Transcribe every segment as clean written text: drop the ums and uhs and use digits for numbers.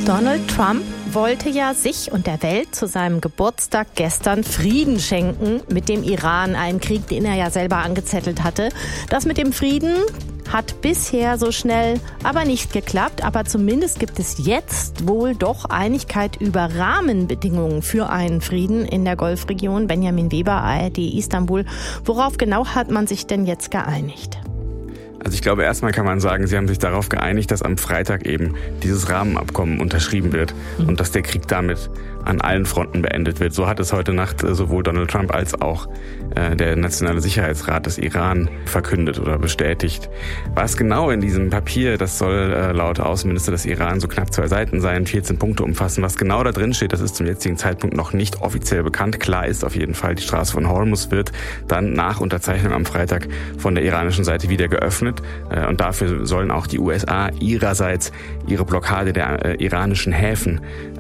Donald Trump wollte ja sich und der Welt zu seinem Geburtstag gestern Frieden schenken mit dem Iran, einen Krieg, den er ja selber angezettelt hatte. Das mit dem Frieden hat bisher so schnell aber nicht geklappt, aber zumindest gibt es jetzt wohl doch Einigkeit über Rahmenbedingungen für einen Frieden in der Golfregion. Benjamin Weber, ARD Istanbul. Worauf genau hat man sich denn jetzt geeinigt? Also ich glaube, erstmal kann man sagen, sie haben sich darauf geeinigt, dass am Freitag eben dieses Rahmenabkommen unterschrieben wird und dass der Krieg damit an allen Fronten beendet wird. So hat es heute Nacht sowohl Donald Trump als auch der Nationale Sicherheitsrat des Iran verkündet oder bestätigt. Was genau in diesem Papier, das soll laut Außenminister des Iran so knapp 2 Seiten sein, 14 Punkte umfassen. Was genau da drin steht, das ist zum jetzigen Zeitpunkt noch nicht offiziell bekannt. Klar ist auf jeden Fall, die Straße von Hormuz wird dann nach Unterzeichnung am Freitag von der iranischen Seite wieder geöffnet. Und dafür sollen auch die USA ihrerseits ihre Blockade der iranischen Häfen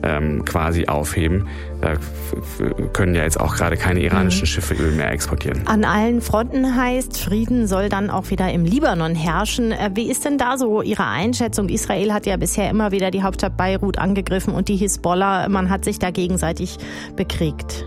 quasi aufheben. Da können ja jetzt auch gerade keine iranischen Schiffe Öl mehr exportieren. An allen Fronten heißt, Frieden soll dann auch wieder im Libanon herrschen. Wie ist denn da so Ihre Einschätzung? Israel hat ja bisher immer wieder die Hauptstadt Beirut angegriffen und die Hisbollah, man hat sich da gegenseitig bekriegt.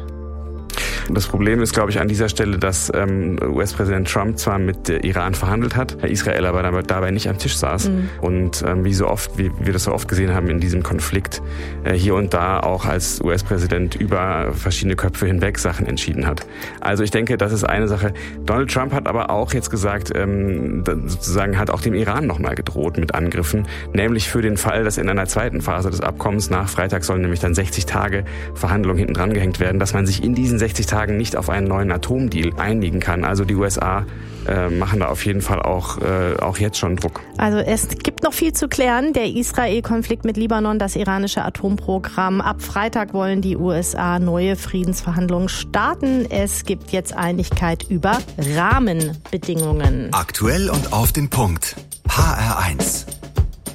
Das Problem ist, glaube ich, an dieser Stelle, dass US-Präsident Trump zwar mit Iran verhandelt hat, Israel aber dabei nicht am Tisch saß und wie wir das so oft gesehen haben in diesem Konflikt, hier und da auch als US-Präsident über verschiedene Köpfe hinweg Sachen entschieden hat. Also ich denke, das ist eine Sache. Donald Trump hat aber auch jetzt gesagt, sozusagen hat auch dem Iran nochmal gedroht mit Angriffen, nämlich für den Fall, dass in einer zweiten Phase des Abkommens nach Freitag sollen nämlich dann 60 Tage Verhandlungen hinten dran gehängt werden, dass man sich in diesen 60 Tagen nicht auf einen neuen Atomdeal einigen kann. Also die USA machen da auf jeden Fall auch jetzt schon Druck. Also es gibt noch viel zu klären. Der Israel-Konflikt mit Libanon, das iranische Atomprogramm. Ab Freitag wollen die USA neue Friedensverhandlungen starten. Es gibt jetzt Einigkeit über Rahmenbedingungen. Aktuell und auf den Punkt. HR1.